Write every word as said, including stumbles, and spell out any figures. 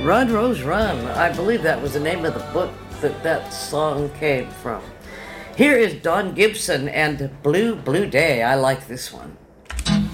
Run, Rose, Run. I believe that was the name of the book that that song came from. Here is Don Gibson and Blue, Blue Day. I like this one.